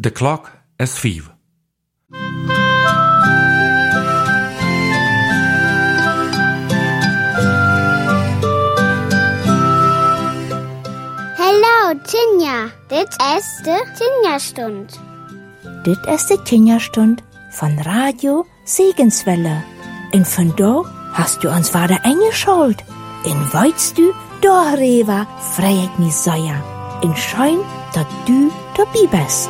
De klok is 5. Hallo, Tinja. Dit is de Tinja-Stund. Dit is de Tinja-Stund von Radio Segenswelle. En vandaag hast du uns wieder eingeschaltet. En weißt du, darüber freu ich mich sehr. En schön, dass du dabei bist.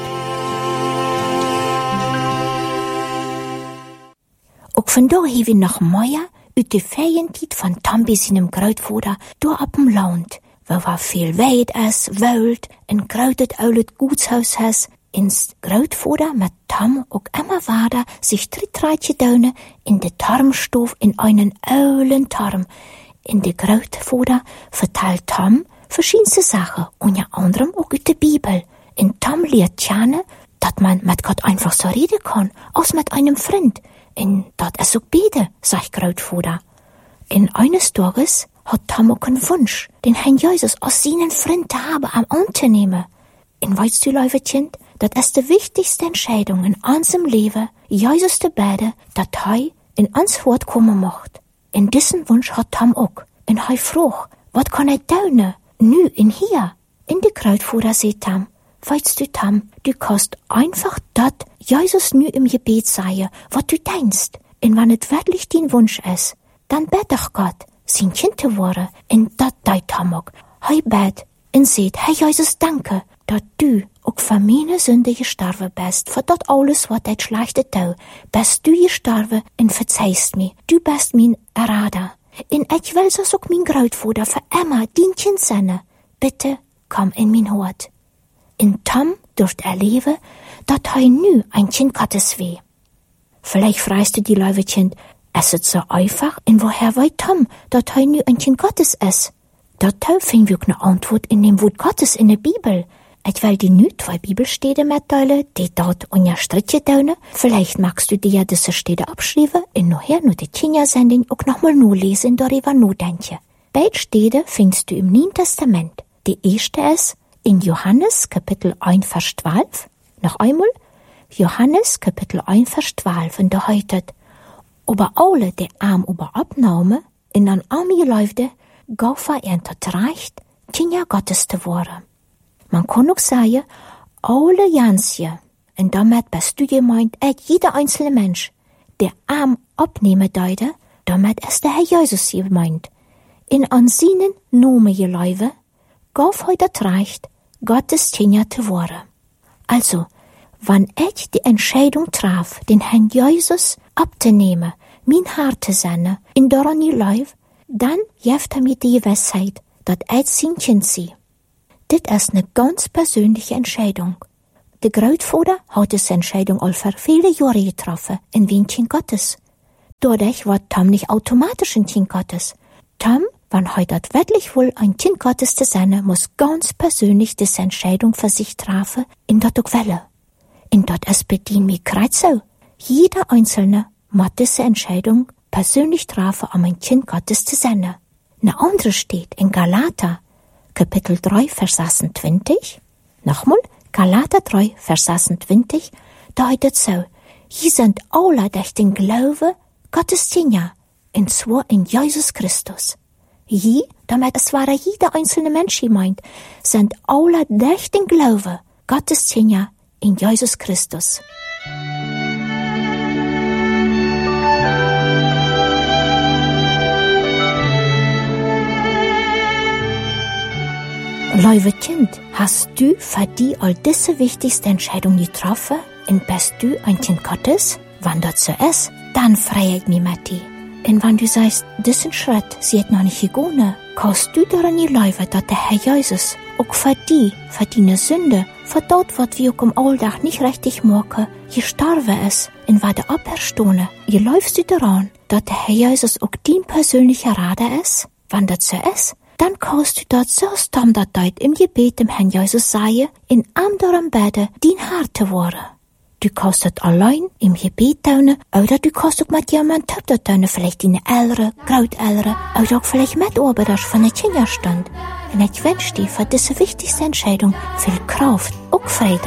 Ook vandaag hebben we nog mooier uit de Ferientijd van Tom seinem Grootvader door op dem Land, waar veel weid is, wild en groot het oude Gutshaus is. Ins Grootvader met Tom ook immer weiter sich trittreitje duinen in de Tarmstof in einen oulen Tarm. In de Grootvader vertelt Tom verschiedenste Sachen, unter anderem auch uit de Bibel. In Tom lehrt Tjane, dat man mit Gott einfach so reden kann, als mit einem Freund. En dat is ook beide, sagt Grootvader. In eines Tages hat Tom ook een Wunsch, den Herrn Jesus als seinen Freund te haben, am anzunehmen. En weißt du, lieve Kind, dat is de wichtigste Entscheidung in unserem Leben, Jesus te beten, dat hij in ons voortkomen mocht. En diesen Wunsch hat Tom ook. En hij vroeg, wat kan hij doen, nu en hier? In de Grootvader zei Tom, weißt du, Tom, du kannst einfach dat Jesus nu im Gebet sagen, was du denkst. En wenn het wirklich dein Wunsch ist, dann bet doch Gott, sein Kind zu worden. En dat deed Tom ook. Hij bet en zegt, Herr Jesus, danke, dat du ook voor meine Sünde gestorven bist, voor dat alles wat ik slechte doe, bist du gestorven en verzeihst me. Du bist mijn Errader. En ik wil zoals ook mijn Grootvader voor immer dien kind zijn. Bitte, kom in mijn hart. En Tom durft erleben, dat hij nu ein Kind Gottes weh. Vielleicht fragst du die lieve Kind, ist es so einfach, en woher weiß Tom, dat hij nu ein Kind Gottes ist? Dat finden wir auch eine Antwort in dem Wort Gottes in der Bibel. Ich will dir nu 2 Bibelsteden mitteilen, die dort unterstrichen tun. Vielleicht magst du dir diese Steden abschreiben und nachher nur die Tinja-Sendung auch nochmal nur lesen und darüber nachdenken. Beide Steden findest du im Neuen Testament. Die erste ist in Johannes Kapitel 1, Vers 12. Noch einmal, Johannes Kapitel 1, Vers 12. Und da heißt, aber alle, die arm über abnahmen, in an arme Leute, gaf er tot Recht, Kinder Gottes zu worden. Man kann auch sagen, alle Jansje, und damit bist du gemeint, jeder einzelne Mensch, der arm abnehmen deide, damit ist der Herr Jesus gemeint. In an seinen Namen geläufe, gaf er das Recht, Gottes Kinder zu werden. Also, wenn ich die Entscheidung traf, den Herrn Jesus abzunehmen, mein Hart zu senden, in daran läuft, dann gibt er mir die Gewissheit, dass ich sein Kind sei. Das ist eine ganz persönliche Entscheidung. Der Grootvader hat diese Entscheidung all vor viele Jahre getroffen, in wie ein Kind Gottes. Dadurch war Tom nicht automatisch ein Kind Gottes. Tom, wenn heute wirklich wohl ein Kind Gottes zu sein, muss ganz persönlich diese Entscheidung für sich treffen, in dat auch welle. In dat es bedient mich gerade so. Jeder Einzelne muss diese Entscheidung persönlich treffen, um ein Kind Gottes zu sein. Eine andere steht in Galater, Kapitel 3, Vers 26. Nochmal, Galater 3, Vers 26. Da heißt es so, hier sind alle durch den Glaube Gottes Kinder, und zwar in Jesus Christus. Hier, damit es war jeder einzelne Mensch gemeint, sind alle durch den Glaube Gottes Kinder in Jesus Christus. Liebe Kind, hast du für dich all diese wichtigste Entscheidung getroffen und bist du ein Kind Gottes? Wenn das so ist, dann freue ich mich mit dir. Und wenn du sagst, diesen Schritt sie noch nicht gegangen, kannst du daran glauben, dass der Herr Jesus auch für dich, für deine Sünde, für das, was wir auch im Alltag nicht richtig machen, gestorben ist und wird auferstanden. Glaubst du daran, dass der Herr Jesus auch dein persönlicher Rater ist? Wenn das so ist, dann kannst du dort so standardeit im Gebet dem Herrn Jesus sagen, in anderen Beten dein Hart zu werden. Du kannst das allein im Gebet tun, oder du kannst auch mit jemandem das tun, vielleicht deine Eltern, Großeltern, oder auch vielleicht Mitarbeiter von der Kinderstand. Und ich wünsche dir für diese wichtigste Entscheidung viel Kraft, auch Freude.